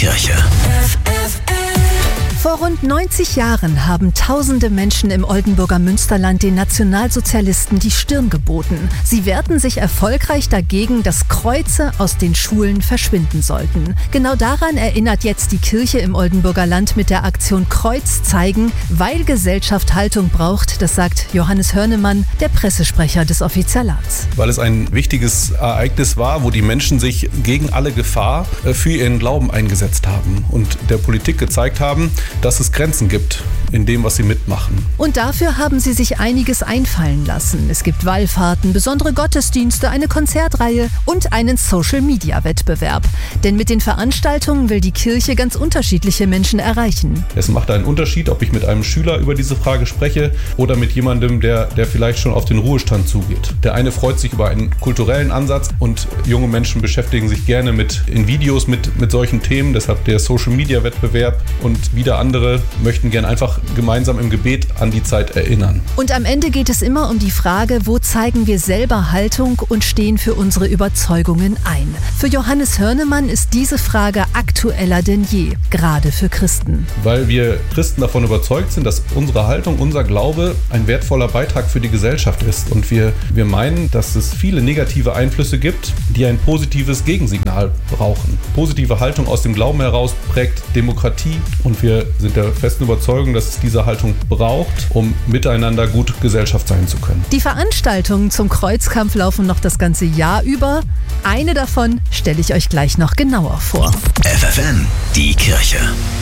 Kirche. Vor rund 90 Jahren haben tausende Menschen im Oldenburger Münsterland den Nationalsozialisten die Stirn geboten. Sie wehrten sich erfolgreich dagegen, dass Kreuze aus den Schulen verschwinden sollten. Genau daran erinnert jetzt die Kirche im Oldenburger Land mit der Aktion Kreuz zeigen, weil Gesellschaft Haltung braucht, das sagt Johannes Hörnemann, der Pressesprecher des Offizialats. Weil es ein wichtiges Ereignis war, wo die Menschen sich gegen alle Gefahr für ihren Glauben eingesetzt haben und der Politik gezeigt haben, dass es Grenzen gibt in dem, was sie mitmachen. Und dafür haben sie sich einiges einfallen lassen. Es gibt Wallfahrten, besondere Gottesdienste, eine Konzertreihe und einen Social-Media-Wettbewerb. Denn mit den Veranstaltungen will die Kirche ganz unterschiedliche Menschen erreichen. Es macht einen Unterschied, ob ich mit einem Schüler über diese Frage spreche oder mit jemandem, der vielleicht schon auf den Ruhestand zugeht. Der eine freut sich über einen kulturellen Ansatz und junge Menschen beschäftigen sich gerne in Videos mit solchen Themen. Deshalb der Social-Media-Wettbewerb und wieder andere möchten gerne einfach gemeinsam im Gebet an die Zeit erinnern. Und am Ende geht es immer um die Frage, wo zeigen wir selber Haltung und stehen für unsere Überzeugungen ein. Für Johannes Hörnemann ist diese Frage aktueller denn je, gerade für Christen. Weil wir Christen davon überzeugt sind, dass unsere Haltung, unser Glaube ein wertvoller Beitrag für die Gesellschaft ist. Und wir meinen, dass es viele negative Einflüsse gibt, die ein positives Gegensignal brauchen. Positive Haltung aus dem Glauben heraus prägt Demokratie und wir sind der festen Überzeugung, dass es diese Haltung braucht, um miteinander gut Gesellschaft sein zu können. Die Veranstaltungen zum Kreuzkampf laufen noch das ganze Jahr über. Eine davon stelle ich euch gleich noch genauer vor. FFN, die Kirche.